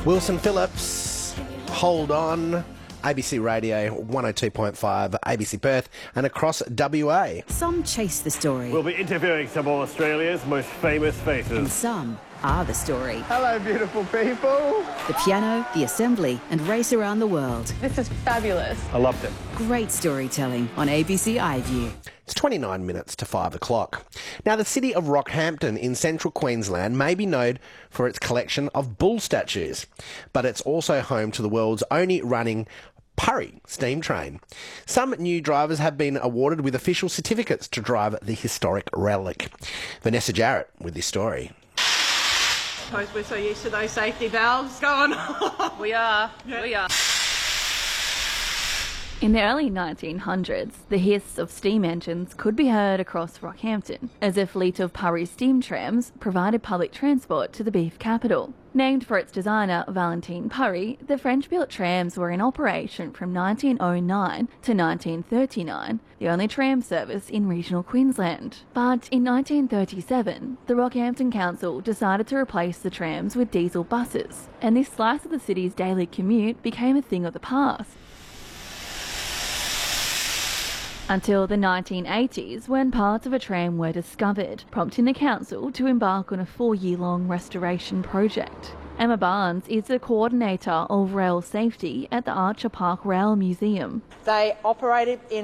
Wilson Phillips, Hold On, ABC Radio 102.5, ABC Perth and across WA. Some chase the story. We'll be interviewing some of Australia's most famous faces. And some are the story. Hello, beautiful people. The piano, the assembly and race around the world. This is fabulous. I loved it. Great storytelling on ABC iView. It's 29 minutes to 5 o'clock. Now, the city of Rockhampton in central Queensland may be known for its collection of bull statues, but it's also home to the world's only running Purry steam train. Some new drivers have been awarded with official certificates to drive the historic relic. Vanessa Jarrett with this story. I suppose we're so used to those safety valves going on. We are. In the early 1900s, the hiss of steam engines could be heard across Rockhampton as a fleet of Purry steam trams provided public transport to the beef capital. Named for its designer, Valentine Purry, the French-built trams were in operation from 1909 to 1939, the only tram service in regional Queensland. But in 1937, the Rockhampton Council decided to replace the trams with diesel buses, and this slice of the city's daily commute became a thing of the past. Until the 1980s, when parts of a tram were discovered, prompting the council to embark on a 4-year-long restoration project. Emma Barnes is the coordinator of rail safety at the Archer Park Rail Museum. They operated in